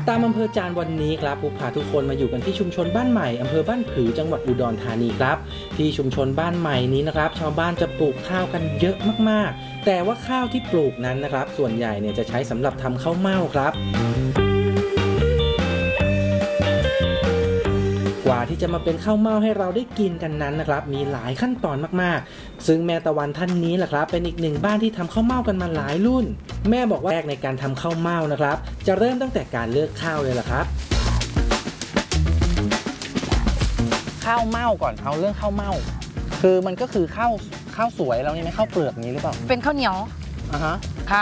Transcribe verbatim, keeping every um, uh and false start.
ตามอำเภอจานวันนี้ครับผมพาทุกคนมาอยู่กันที่ชุมชนบ้านใหม่อำเภอบ้านผือจังหวัดอุดรธานีครับที่ชุมชนบ้านใหม่นี้นะครับชาวบ้านจะปลูกข้าวกันเยอะมากๆแต่ว่าข้าวที่ปลูกนั้นนะครับส่วนใหญ่เนี่ยจะใช้สำหรับทำข้าวเม่าครับกว่าที่จะมาเป็นข้าวเม่าให้เราได้กินกันนั้นนะครับมีหลายขั้นตอนมากๆซึ่งแม่ตะวันท่านนี้แหละครับเป็นอีกหนึ่งบ้านที่ทำข้าวเม่ากันมาหลายรุ่นแม่บอกว่าแรกในการทำข้าวเม่านะครับจะเริ่มตั้งแต่การเลือกข้าวเลยล่ะครับข้าวเม่าก่อนเอาเรื่องข้าวเม่าคือมันก็คือข้าวข้าวสวยแล้วนี่ไหมข้าวเปลือกนี้หรือเปล่าเป็นข้าวเหนียวอ่าฮะ